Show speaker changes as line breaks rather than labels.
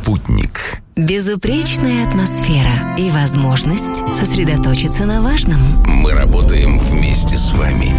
Спутник.
Безупречная атмосфера и возможность сосредоточиться на важном.
Мы работаем вместе с вами.